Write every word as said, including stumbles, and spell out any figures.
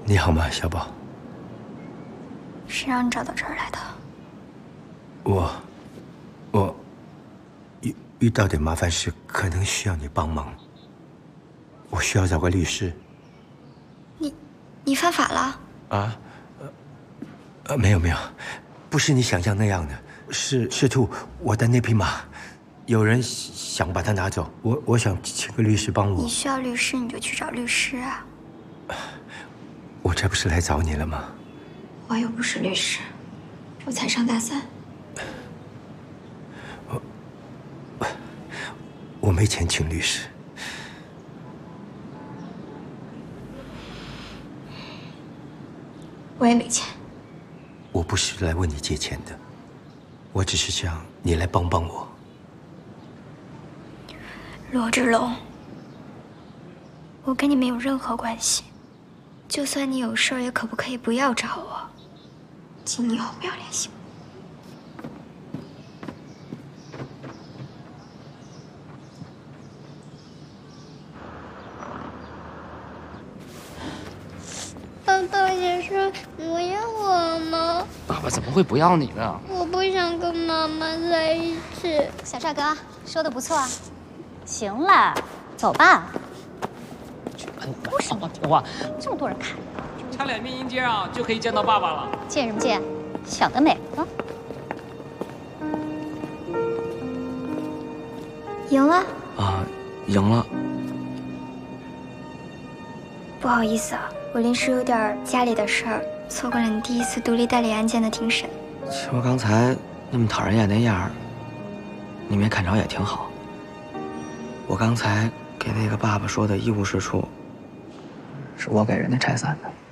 你好吗，小宝？ 谁让你找到这儿来的？ 我，我遇遇到点麻烦事，可能需要你帮忙。我需要找个律师。 你，你犯法了？ 啊？呃，呃，没有没有，不是你想象那样的，是是兔，我的那匹马，有人想把它拿走，我我想请个律师帮我。 你需要律师，你就去找律师啊。 我这不是来找你了吗？ 我又不是律师，我才上大三。 我我没钱请律师。 我也没钱。 我不是来问你借钱的，我只是想你来帮帮我。 罗志龙，我跟你没有任何关系，就算你有事儿，也可不可以不要找我？请你以后不要联系我。 爸爸也说不要我吗？ 爸爸怎么会不要你呢？ 我不想跟妈妈在一起。 小帅哥说的不错，行了，走吧。 为什么哇？ 这么多人看， 差两面阴阶啊，就可以见到爸爸了。 见什么见？想得美啊！ 赢了？ 啊，赢了。 不好意思啊，我临时有点家里的事儿，错过了你第一次独立代理案件的庭审。 其实刚才那么讨人厌那样儿，你没看着也挺好。我刚才给那个爸爸说的一无是处，是我给人家拆散的。